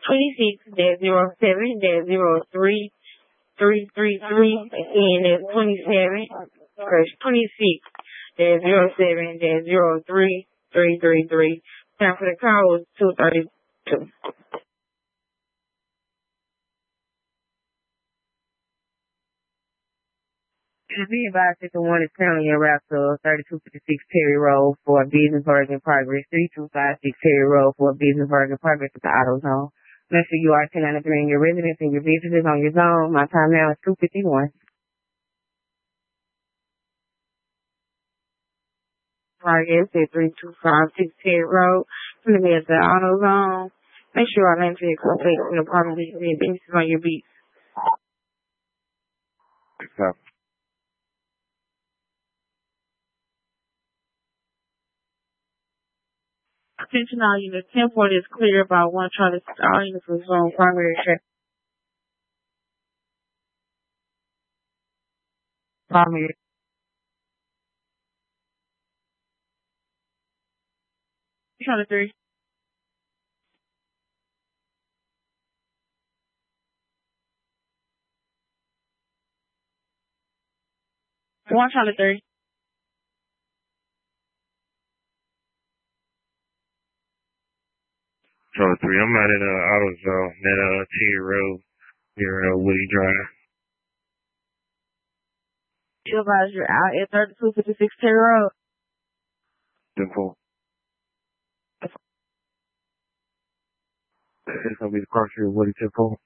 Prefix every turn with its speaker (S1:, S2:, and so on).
S1: 26-07-03-333, and that's 26-07-03-333. Time for the call was 2:32. Be advised that the one is currently en route to 3256 Perry Road for a business work in progress, 3256 Perry Road for a business work in progress at the Auto Zone. Make sure you are 1093 in your residence and your visitors on your zone. My time now is 2:51. Progress at 3256 Perry Road. It's going to be at the Auto Zone. Make sure our name is complete in the apartment and business on your beat.
S2: So.
S1: Attention all units, 10-4 is clear about 1 Charlie. All units was on primary check. Primary. Charlie 3. 1 Charlie 3.
S2: Charlie 3, I'm out at Auto Zone, at Tigger Road, near Woody Drive.
S1: You advise you're out at 3256 Terry Road.
S2: 10-4. It's going to be the cross street of Woody 10-4.